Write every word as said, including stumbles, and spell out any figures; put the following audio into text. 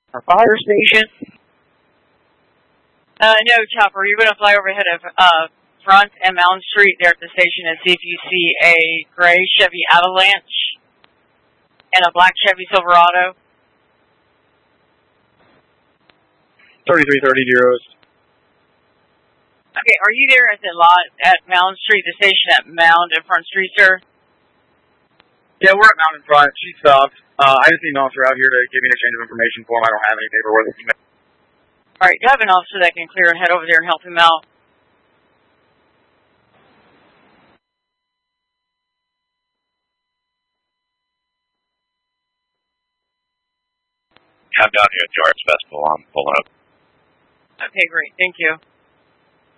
A fire station? Uh, no, Chopper, you're going to fly overhead of uh, Front and Mountain Street there at the station and see if you see a gray Chevy Avalanche and a black Chevy Silverado. thirty-three thirty Zeros. Okay, are you there at the lot at Mountain Street, the station at Mound and Front Street, sir? Yeah, we're at Mountain Front. She stopped. Uh, I just need an officer out here to give me an exchange of information for him. I don't have any paperwork with me. All right, you have an officer that can clear and head over there and help him out. I'm down here at the Arts Festival. I'm pulling up. Okay, great. Thank you.